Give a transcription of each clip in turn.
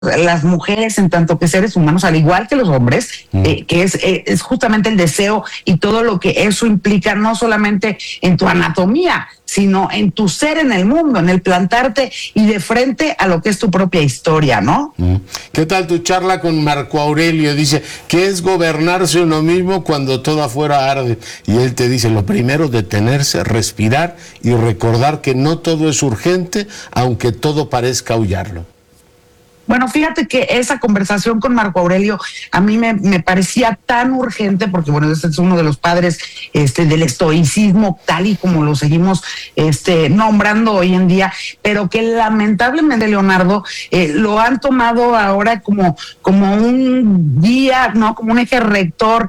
las mujeres en tanto que seres humanos, al igual que los hombres, que es justamente el deseo y todo lo que eso implica, no solamente en tu anatomía, sino en tu ser en el mundo, en el plantarte y de frente a lo que es tu propia historia, ¿no? ¿Qué tal tu charla con Marco Aurelio? Dice, ¿qué es gobernarse uno mismo cuando todo afuera arde? Y él te dice, lo primero, detenerse, respirar y recordar que no todo es urgente, aunque todo parezca aullarlo. Bueno, fíjate que esa conversación con Marco Aurelio a mí me parecía tan urgente, porque bueno, ese es uno de los padres del estoicismo, tal y como lo seguimos nombrando hoy en día, pero que lamentablemente, Leonardo, lo han tomado ahora como un guía, ¿no? Como un eje rector,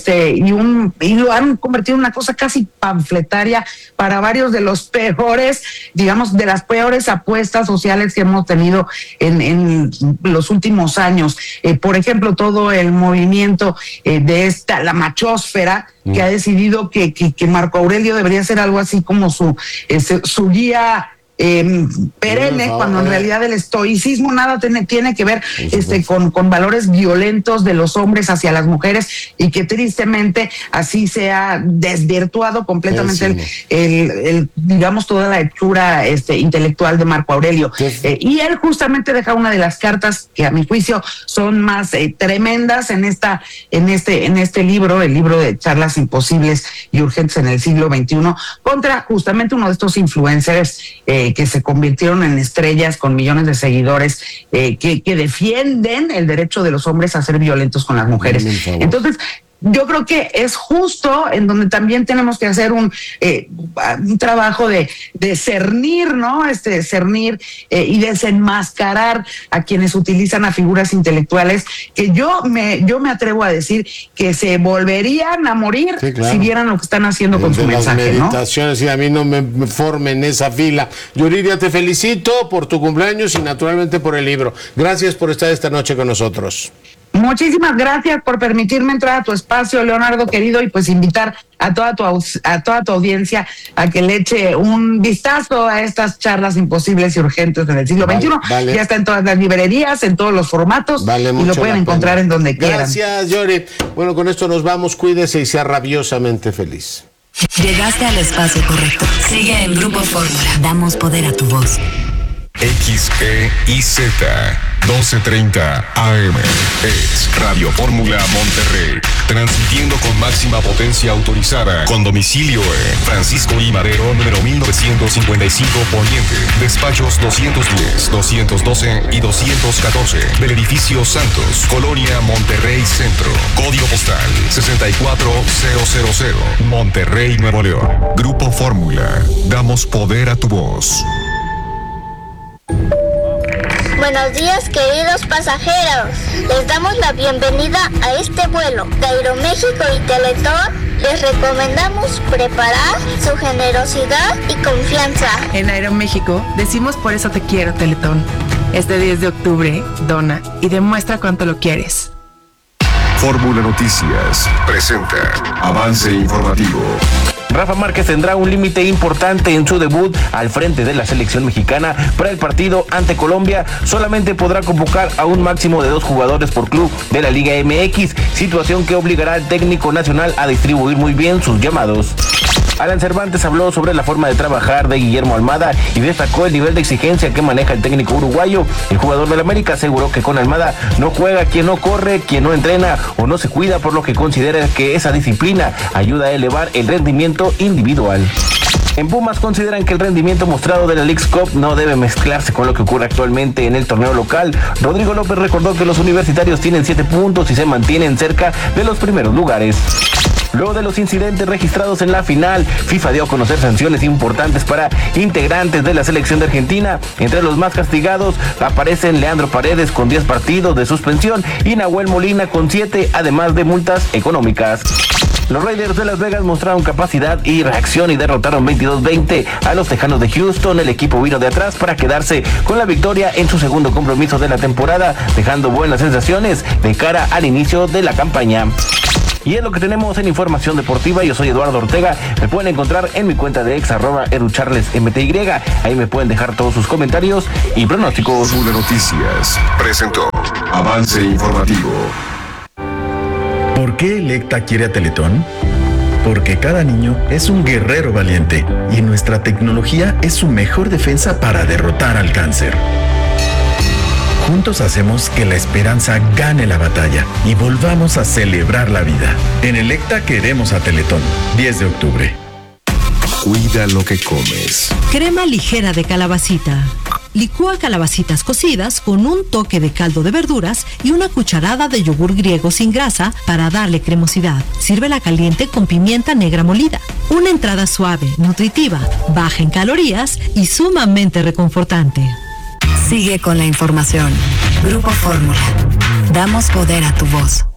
y lo han convertido en una cosa casi panfletaria para varios de los peores, digamos, de las peores apuestas sociales que hemos tenido en los últimos años. Por ejemplo, todo el movimiento de la machósfera, que ha decidido que Marco Aurelio debería ser algo así como su guía perenne, cuando en realidad el estoicismo nada tiene que ver con valores violentos de los hombres hacia las mujeres, y que tristemente así se ha desvirtuado completamente digamos, toda la hechura intelectual de Marco Aurelio. Y él justamente deja una de las cartas que a mi juicio son más tremendas en este libro, el libro de charlas imposibles y urgentes en el siglo XXI, contra justamente uno de estos influencers que se convirtieron en estrellas con millones de seguidores, que defienden el derecho de los hombres a ser violentos con las mujeres. Entonces, yo creo que es justo en donde también tenemos que hacer un trabajo de cernir, ¿no? Cernir y desenmascarar a quienes utilizan a figuras intelectuales que yo me atrevo a decir que se volverían a morir, sí, claro, si vieran lo que están haciendo con su mensaje, ¿no? Meditaciones, y a mí no me formen en esa fila. Yuridia, te felicito por tu cumpleaños y naturalmente por el libro. Gracias por estar esta noche con nosotros. Muchísimas gracias por permitirme entrar a tu espacio, Leonardo querido, y pues invitar a toda tu audiencia a que le eche un vistazo a estas charlas imposibles y urgentes en el siglo XXI. Vale. Ya está en todas las librerías, en todos los formatos, y lo pueden encontrar en donde quieran. Gracias, Yori. Bueno, con esto nos vamos. Cuídese y sea rabiosamente feliz. Llegaste al espacio correcto. Sigue en Grupo Fórmula. Damos poder a tu voz. XEIZ 1230 AM es Radio Fórmula Monterrey, transmitiendo con máxima potencia autorizada, con domicilio en Francisco I. Madero, número 1955 Poniente, despachos 210, 212 y 214 del edificio Santos, Colonia Monterrey Centro, código postal 64000, Monterrey, Nuevo León. Grupo Fórmula, damos poder a tu voz. Buenos días, queridos pasajeros. Les damos la bienvenida a este vuelo de Aeroméxico y Teletón. Les recomendamos preparar su generosidad y confianza. En Aeroméxico decimos por eso te quiero, Teletón. Este 10 de octubre, dona y demuestra cuánto lo quieres. Fórmula Noticias presenta Avance Informativo. Rafa Márquez tendrá un límite importante en su debut al frente de la selección mexicana para el partido ante Colombia. Solamente podrá convocar a un máximo de 2 jugadores por club de la Liga MX, situación que obligará al técnico nacional a distribuir muy bien sus llamados. Alan Cervantes habló sobre la forma de trabajar de Guillermo Almada y destacó el nivel de exigencia que maneja el técnico uruguayo. El jugador del América aseguró que con Almada no juega quien no corre, quien no entrena o no se cuida, por lo que considera que esa disciplina ayuda a elevar el rendimiento individual. En Pumas consideran que el rendimiento mostrado de la Leagues Cup no debe mezclarse con lo que ocurre actualmente en el torneo local. Rodrigo López recordó que los universitarios tienen 7 puntos y se mantienen cerca de los primeros lugares. Luego de los incidentes registrados en la final, FIFA dio a conocer sanciones importantes para integrantes de la selección de Argentina. Entre los más castigados aparecen Leandro Paredes con 10 partidos de suspensión y Nahuel Molina con 7, además de multas económicas. Los Raiders de Las Vegas mostraron capacidad y reacción y derrotaron 22-20 a los Tejanos de Houston. El equipo vino de atrás para quedarse con la victoria en su segundo compromiso de la temporada, dejando buenas sensaciones de cara al inicio de la campaña. Y es lo que tenemos en información deportiva. Yo soy Eduardo Ortega. Me pueden encontrar en mi cuenta de ex, @educharlesmty. Ahí me pueden dejar todos sus comentarios y pronósticos. Fórmula Noticias presentó Avance Informativo. ¿Por qué Electa quiere a Teletón? Porque cada niño es un guerrero valiente y nuestra tecnología es su mejor defensa para derrotar al cáncer. Juntos hacemos que la esperanza gane la batalla y volvamos a celebrar la vida. En Electa queremos a Teletón. 10 de octubre. Cuida lo que comes. Crema ligera de calabacita. Licúa calabacitas cocidas con un toque de caldo de verduras y una cucharada de yogur griego sin grasa para darle cremosidad. Sírvela caliente con pimienta negra molida. Una entrada suave, nutritiva, baja en calorías y sumamente reconfortante. Sigue con la información. Grupo Fórmula. Damos poder a tu voz.